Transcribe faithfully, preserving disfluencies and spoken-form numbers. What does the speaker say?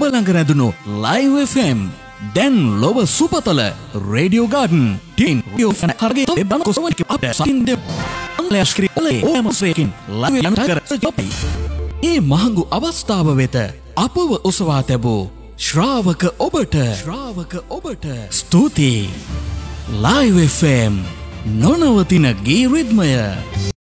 ඔබ ළඟ රැඳුණු live F M දැන් ලොව සුපතල රේඩියෝ ගාඩන් ටින් රේඩියෝ ෆැන හරගේ තොබේ බන කොසවනික අප සකින්ද අන්ලයස්ක්‍රි ඔලේ ඕමස්වේකින් ලයිව් යන කර ජොපයි ඒ මහඟු අවස්ථාව වෙත අපව ඔසවා තැබූ ශ්‍රාවක ඔබට ශ්‍රාවක ඔබට ස්තුතියි. ලයිව් එෆ් එම් නොනවතින ගී රිද්මය.